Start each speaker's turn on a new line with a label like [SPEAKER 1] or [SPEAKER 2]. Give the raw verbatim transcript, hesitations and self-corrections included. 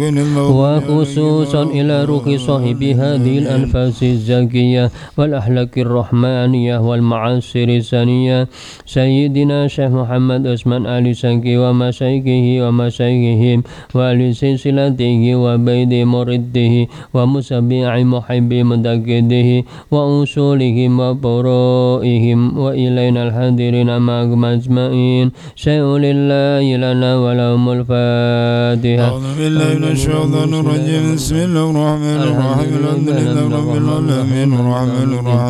[SPEAKER 1] وخصوصا إلى روح صاحب هذه الأنفاس الزكية والأحلاك الرحمانية والمعاصر السنية سيدنا شيخ محمد عثمان آل سنكي ومشايخه ومشايخهم وآل سلسلته وبيد مرده ومسبع محب متقده وأصولهم وبرائهم وإلينا الحاضرين معكم أجمعين شيء لله لنا ولهم الفاتحة.
[SPEAKER 2] أعوذ بالله من الشيطان الرجيم. بسم الله الرحمن الرحيم. الحمد لله رب العالمين الرحمن الرحيم